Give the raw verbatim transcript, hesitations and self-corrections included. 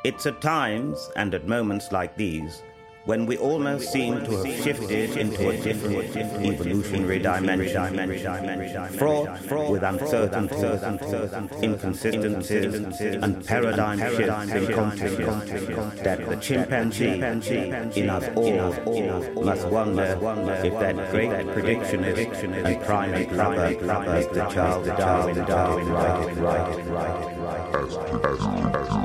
It's at times and at moments like these when we almost seem to have shifted into a different evolutionary dimension, fraught with uncertainties, inconsistencies, and paradigm shifts in consciousness, that the chimpanzee in us all must wonder if that great predictionist and primate lover is the Charles Darwin, Darwin, right, right, right, right.